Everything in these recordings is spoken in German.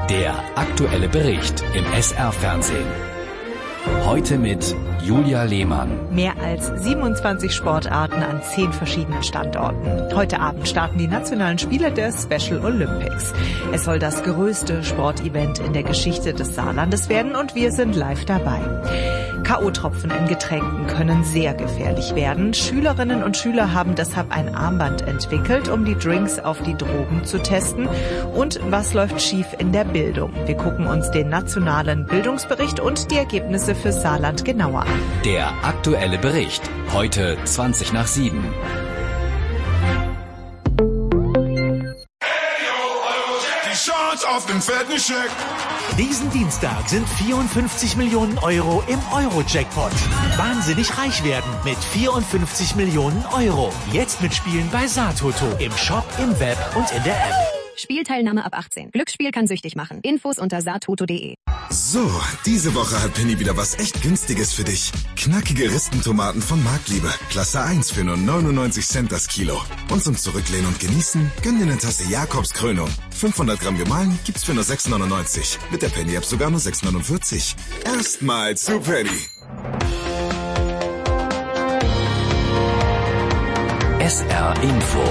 Der aktuelle Bericht im SR-Fernsehen. Heute mit Julia Lehmann. Mehr als 27 Sportarten an 10 verschiedenen Standorten. Heute Abend starten die nationalen Spiele der Special Olympics. Es soll das größte Sportevent in der Geschichte des Saarlandes werden und wir sind live dabei. K.O.-Tropfen in Getränken können sehr gefährlich werden. Schülerinnen und Schüler haben deshalb ein Armband entwickelt, um die Drinks auf die Drogen zu testen. Und was läuft schief in der Bildung? Wir gucken uns den nationalen Bildungsbericht und die Ergebnisse für Saarland genauer an. Der aktuelle Bericht. Heute 7:20. Auf den fetten Scheck. Diesen Dienstag sind 54 Millionen Euro im Euro-Jackpot. Wahnsinnig reich werden mit 54 Millionen Euro. Jetzt mitspielen bei Satoto. Im Shop, im Web und in der App. Spielteilnahme ab 18. Glücksspiel kann süchtig machen. Infos unter satoto.de. So, diese Woche hat Penny wieder was echt Günstiges für dich. Knackige Ristentomaten von Marktliebe. Klasse 1 für nur 99 Cent das Kilo. Und zum Zurücklehnen und Genießen, gönn dir eine Tasse Jakobskrönung. 500 Gramm gemahlen gibt's für nur 6,99. Mit der Penny-App sogar nur 6,49. Erstmal zu Penny. SR Info.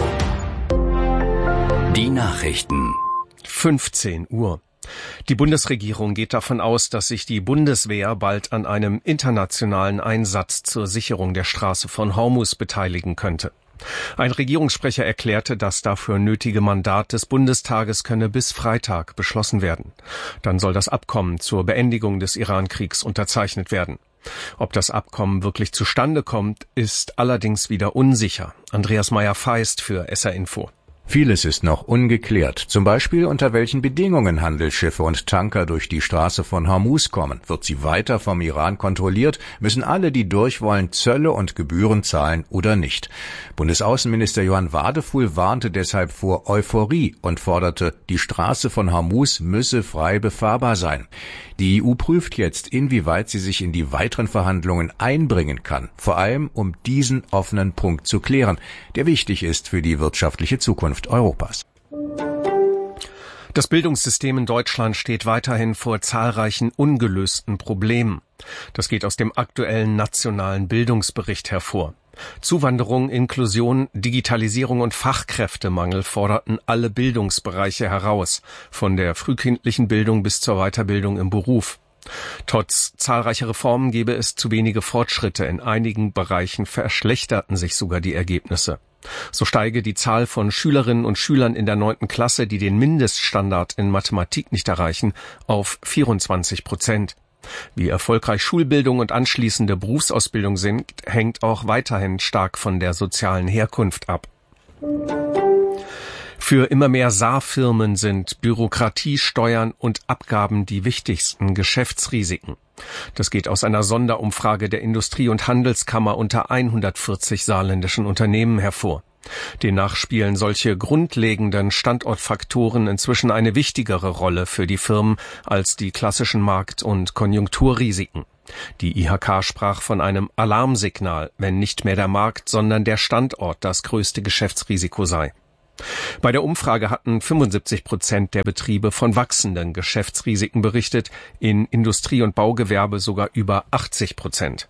Die Nachrichten. 15 Uhr. Die Bundesregierung geht davon aus, dass sich die Bundeswehr bald an einem internationalen Einsatz zur Sicherung der Straße von Hormuz beteiligen könnte. Ein Regierungssprecher erklärte, das dafür nötige Mandat des Bundestages könne bis Freitag beschlossen werden. Dann soll das Abkommen zur Beendigung des Iran-Kriegs unterzeichnet werden. Ob das Abkommen wirklich zustande kommt, ist allerdings wieder unsicher. Andreas Meyer-Feist für SR Info. Vieles ist noch ungeklärt, zum Beispiel unter welchen Bedingungen Handelsschiffe und Tanker durch die Straße von Hormuz kommen. Wird sie weiter vom Iran kontrolliert, müssen alle, die durch wollen, Zölle und Gebühren zahlen oder nicht. Bundesaußenminister Johann Wadefuhl warnte deshalb vor Euphorie und forderte, die Straße von Hormuz müsse frei befahrbar sein. Die EU prüft jetzt, inwieweit sie sich in die weiteren Verhandlungen einbringen kann, vor allem um diesen offenen Punkt zu klären, der wichtig ist für die wirtschaftliche Zukunft Europas. Das Bildungssystem in Deutschland steht weiterhin vor zahlreichen ungelösten Problemen. Das geht aus dem aktuellen nationalen Bildungsbericht hervor. Zuwanderung, Inklusion, Digitalisierung und Fachkräftemangel forderten alle Bildungsbereiche heraus, von der frühkindlichen Bildung bis zur Weiterbildung im Beruf. Trotz zahlreicher Reformen gebe es zu wenige Fortschritte. In einigen Bereichen verschlechterten sich sogar die Ergebnisse. So steige die Zahl von Schülerinnen und Schülern in der 9. Klasse, die den Mindeststandard in Mathematik nicht erreichen, auf 24%. Wie erfolgreich Schulbildung und anschließende Berufsausbildung sind, hängt auch weiterhin stark von der sozialen Herkunft ab. Für immer mehr Saarfirmen sind Bürokratie, Steuern und Abgaben die wichtigsten Geschäftsrisiken. Das geht aus einer Sonderumfrage der Industrie- und Handelskammer unter 140 saarländischen Unternehmen hervor. Demnach spielen solche grundlegenden Standortfaktoren inzwischen eine wichtigere Rolle für die Firmen als die klassischen Markt- und Konjunkturrisiken. Die IHK sprach von einem Alarmsignal, wenn nicht mehr der Markt, sondern der Standort das größte Geschäftsrisiko sei. Bei der Umfrage hatten 75% der Betriebe von wachsenden Geschäftsrisiken berichtet, in Industrie- und Baugewerbe sogar über 80%.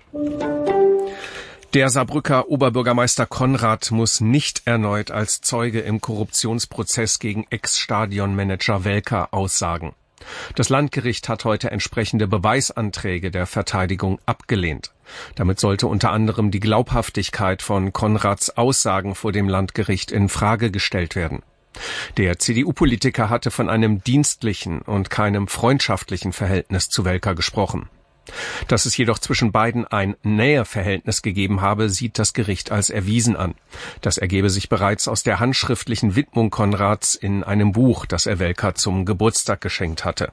Der Saarbrücker Oberbürgermeister Konrad muss nicht erneut als Zeuge im Korruptionsprozess gegen Ex-Stadionmanager Welker aussagen. Das Landgericht hat heute entsprechende Beweisanträge der Verteidigung abgelehnt. Damit sollte unter anderem die Glaubhaftigkeit von Konrads Aussagen vor dem Landgericht in Frage gestellt werden. Der CDU-Politiker hatte von einem dienstlichen und keinem freundschaftlichen Verhältnis zu Welker gesprochen. Dass es jedoch zwischen beiden ein Näheverhältnis gegeben habe, sieht das Gericht als erwiesen an. Das ergebe sich bereits aus der handschriftlichen Widmung Konrads in einem Buch, das er Welker zum Geburtstag geschenkt hatte.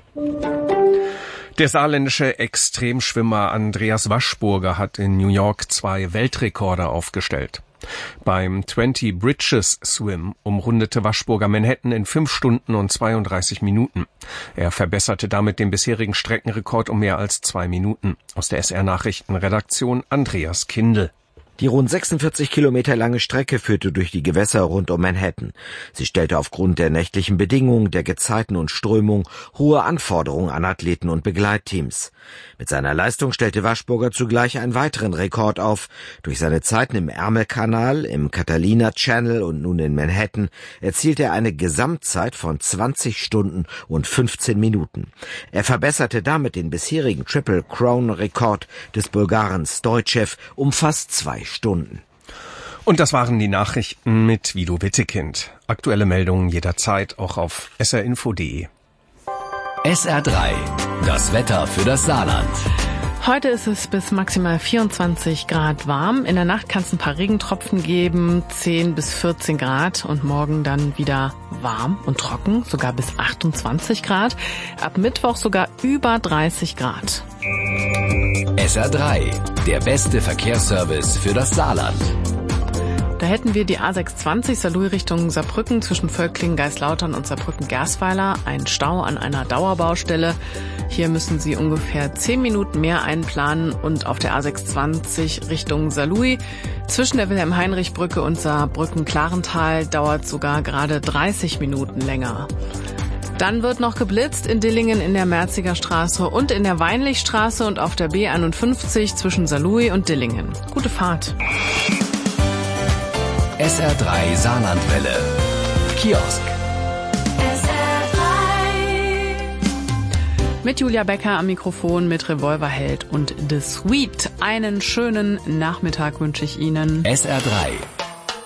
Der saarländische Extremschwimmer Andreas Waschburger hat in New York 2 Weltrekorde aufgestellt. Beim 20 Bridges Swim umrundete Waschburger Manhattan in 5 Stunden und 32 Minuten. Er verbesserte damit den bisherigen Streckenrekord um mehr als 2 Minuten. Aus der SR-Nachrichtenredaktion Andreas Kindl. Die rund 46 Kilometer lange Strecke führte durch die Gewässer rund um Manhattan. Sie stellte aufgrund der nächtlichen Bedingungen, der Gezeiten und Strömung hohe Anforderungen an Athleten und Begleitteams. Mit seiner Leistung stellte Waschburger zugleich einen weiteren Rekord auf. Durch seine Zeiten im Ärmelkanal, im Catalina Channel und nun in Manhattan erzielte er eine Gesamtzeit von 20 Stunden und 15 Minuten. Er verbesserte damit den bisherigen Triple Crown-Rekord des Bulgaren Stoichev um fast 2 Stunden. Und das waren die Nachrichten mit Vido Wittekind. Aktuelle Meldungen jederzeit auch auf srinfo.de. SR3, das Wetter für das Saarland. Heute ist es bis maximal 24 Grad warm. In der Nacht kann es ein paar Regentropfen geben, 10 bis 14 Grad. Und morgen dann wieder warm und trocken, sogar bis 28 Grad. Ab Mittwoch sogar über 30 Grad. SR3, der beste Verkehrsservice für das Saarland. Da hätten wir die A620 Saarlouis Richtung Saarbrücken zwischen Völklingen, Geislautern und Saarbrücken-Gersweiler. Ein Stau an einer Dauerbaustelle. Hier müssen Sie ungefähr 10 Minuten mehr einplanen. Und auf der A620 Richtung Saarlouis zwischen der Wilhelm-Heinrich-Brücke und Saarbrücken-Klarental dauert sogar gerade 30 Minuten länger. Dann wird noch geblitzt in Dillingen in der Merziger Straße und in der Weinlichstraße und auf der B51 zwischen Saarlouis und Dillingen. Gute Fahrt. SR3 Saarlandwelle. Kiosk. Mit Julia Becker am Mikrofon, mit Revolverheld und The Sweet. Einen schönen Nachmittag wünsche ich Ihnen. SR3.